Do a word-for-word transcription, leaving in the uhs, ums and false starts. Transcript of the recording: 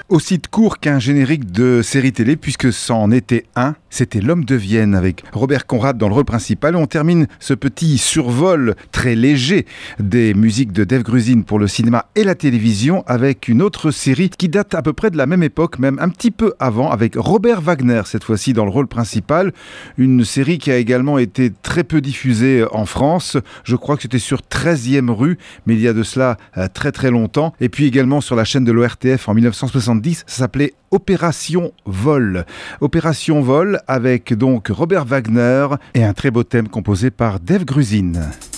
Aussi de court qu'un générique de série télé, puisque c'en était un. C'était L'Homme de Vienne avec Robert Conrad dans le rôle principal. On termine ce petit survol très léger des musiques de Dave Grusin pour le cinéma et la télévision avec une autre série qui date à peu près de la même époque, même un petit peu avant, avec Robert Wagner cette fois-ci dans le rôle principal. Une série qui a également été très peu diffusée en France. Je crois que c'était sur treizième rue, mais il y a de cela euh, très très longtemps. Et puis également sur la chaîne de l'O R T F en dix-neuf cent soixante-dix, ça s'appelait Opération Vol. Opération Vol avec donc Robert Wagner et un très beau thème composé par Dave Grusin.